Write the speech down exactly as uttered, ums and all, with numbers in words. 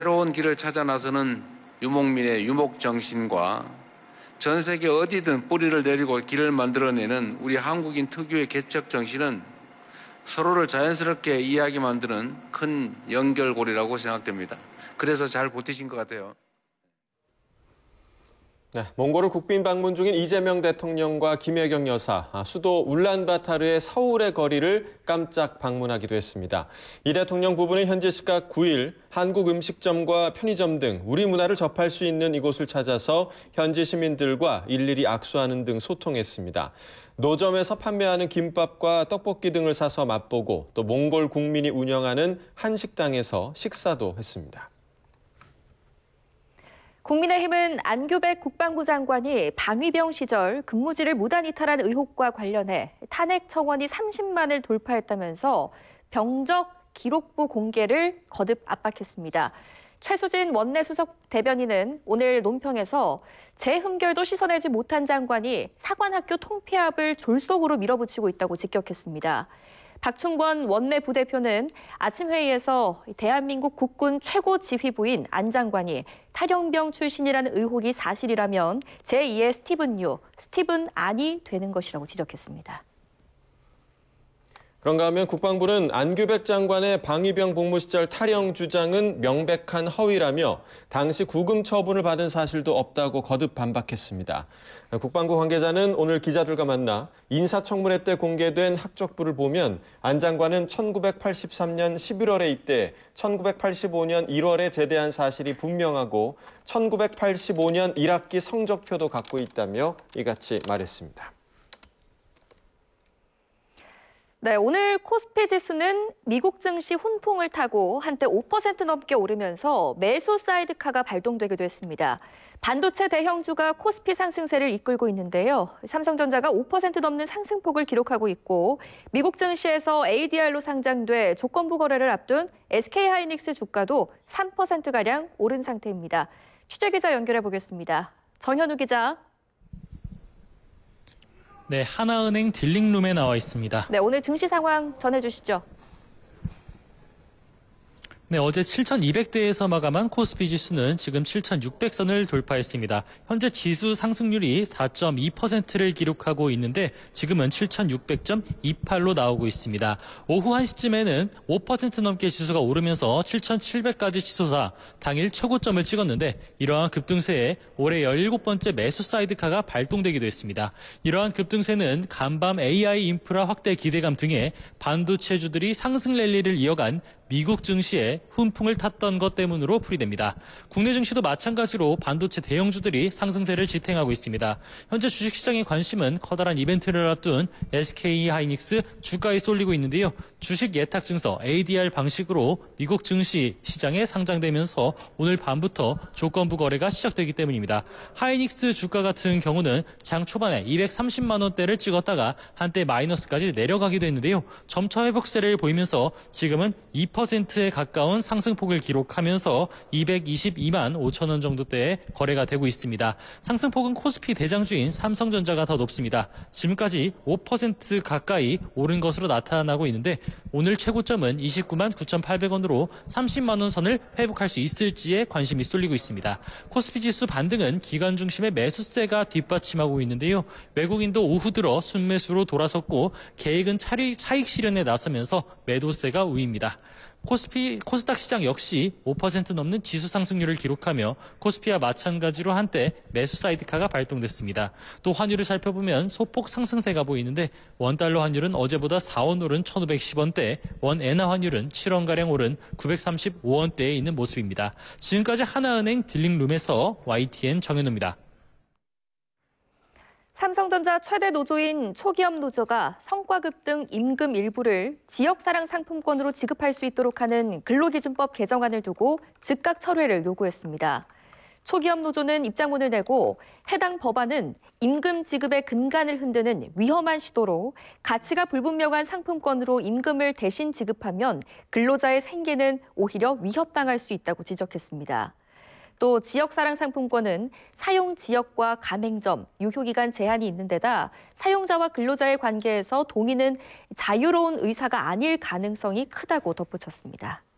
새로운 길을 찾아 나서는 유목민의 유목정신과 전 세계 어디든 뿌리를 내리고 길을 만들어내는 우리 한국인 특유의 개척정신은 서로를 자연스럽게 이해하게 만드는 큰 연결고리라고 생각됩니다. 그래서 잘 버티신 것 같아요. 네, 몽골을 국빈 방문 중인 이재명 대통령과 김혜경 여사, 수도 울란바타르의 서울의 거리를 깜짝 방문하기도 했습니다. 이 대통령 부부는 현지 시각 구 일 한국 음식점과 편의점 등 우리 문화를 접할 수 있는 이곳을 찾아서 현지 시민들과 일일이 악수하는 등 소통했습니다. 노점에서 판매하는 김밥과 떡볶이 등을 사서 맛보고 또 몽골 국민이 운영하는 한식당에서 식사도 했습니다. 국민의힘은 안규백 국방부 장관이 방위병 시절 근무지를 무단 이탈한 의혹과 관련해 탄핵 청원이 삼십만을 돌파했다면서 병적 기록부 공개를 거듭 압박했습니다. 최수진 원내수석 대변인은 오늘 논평에서 재흠결도 씻어내지 못한 장관이 사관학교 통폐합을 졸속으로 밀어붙이고 있다고 직격했습니다. 박충권 원내부대표는 아침 회의에서 대한민국 국군 최고 지휘부인 안 장관이 탈영병 출신이라는 의혹이 사실이라면 제이의 스티븐 유, 스티븐 안이 되는 것이라고 지적했습니다. 그런가 하면 국방부는 안규백 장관의 방위병 복무 시절 탈영 주장은 명백한 허위라며 당시 구금 처분을 받은 사실도 없다고 거듭 반박했습니다. 국방부 관계자는 오늘 기자들과 만나 인사청문회 때 공개된 학적부를 보면 안 장관은 천구백팔십삼 년 십일월에 입대, 천구백팔십오 년 일월에 제대한 사실이 분명하고 천구백팔십오 년 일 학기 성적표도 갖고 있다며 이같이 말했습니다. 네, 오늘 코스피 지수는 미국 증시 훈풍을 타고 한때 오 퍼센트 넘게 오르면서 매수 사이드카가 발동되기도 했습니다. 반도체 대형주가 코스피 상승세를 이끌고 있는데요. 삼성전자가 오 퍼센트 넘는 상승폭을 기록하고 있고 미국 증시에서 에이디알로 상장돼 조건부 거래를 앞둔 에스케이하이닉스 주가도 삼 퍼센트가량 오른 상태입니다. 취재기자 연결해 보겠습니다. 정현우 기자. 네, 하나은행 딜링룸에 나와 있습니다. 네, 오늘 증시 상황 전해주시죠. 네, 어제 칠천이백 대에서 마감한 코스피 지수는 지금 칠천육백 선을 돌파했습니다. 현재 지수 상승률이 사 점 이 퍼센트를 기록하고 있는데 지금은 칠천육백 점 이팔로 나오고 있습니다. 오후 한 시쯤에는 오 퍼센트 넘게 지수가 오르면서 칠천칠백까지 치솟아 당일 최고점을 찍었는데 이러한 급등세에 올해 열일곱 번째 매수 사이드카가 발동되기도 했습니다. 이러한 급등세는 간밤 에이아이 인프라 확대 기대감 등의 반도체주들이 상승 랠리를 이어간 미국 증시에 훈풍을 탔던 것 때문으로 풀이됩니다. 국내 증시도 마찬가지로 반도체 대형주들이 상승세를 지탱하고 있습니다. 현재 주식시장의 관심은 커다란 이벤트를 앞둔 에스케이하이닉스 주가에 쏠리고 있는데요. 주식 예탁 증서 에이디알 방식으로 미국 증시 시장에 상장되면서 오늘 밤부터 조건부 거래가 시작되기 때문입니다. 하이닉스 주가 같은 경우는 장 초반에 이백삼십만 원대를 찍었다가 한때 마이너스까지 내려가기도 했는데요. 점차 회복세를 보이면서 지금은 이 퍼센트에 가까운 상승폭을 기록하면서 이백이십이만 오천 원 정도대에 거래가 되고 있습니다. 상승폭은 코스피 대장주인 삼성전자가 더 높습니다. 지금까지 오 퍼센트 가까이 오른 것으로 나타나고 있는데 오늘 최고점은 이십구만 구천팔백 원으로 삼십만 원 선을 회복할 수 있을지에 관심이 쏠리고 있습니다. 코스피 지수 반등은 기관 중심의 매수세가 뒷받침하고 있는데요. 외국인도 오후 들어 순매수로 돌아섰고 계획은 차익 실현에 나서면서 매도세가 우위입니다. 코스피, 코스닥 시장 역시 오 퍼센트 넘는 지수 상승률을 기록하며 코스피와 마찬가지로 한때 매수 사이드카가 발동됐습니다. 또 환율을 살펴보면 소폭 상승세가 보이는데 원달러 환율은 어제보다 사 원 오른 천오백십 원대, 원 엔화 환율은 칠 원가량 오른 구백삼십오 원대에 있는 모습입니다. 지금까지 하나은행 딜링룸에서 와이티엔 정현우입니다. 삼성전자 최대 노조인 초기업 노조가 성과급 등 임금 일부를 지역사랑 상품권으로 지급할 수 있도록 하는 근로기준법 개정안을 두고 즉각 철회를 요구했습니다. 초기업 노조는 입장문을 내고 해당 법안은 임금 지급의 근간을 흔드는 위험한 시도로 가치가 불분명한 상품권으로 임금을 대신 지급하면 근로자의 생계는 오히려 위협당할 수 있다고 지적했습니다. 또 지역사랑 상품권은 사용 지역과 가맹점, 유효기간 제한이 있는 데다 사용자와 근로자의 관계에서 동의는 자유로운 의사가 아닐 가능성이 크다고 덧붙였습니다.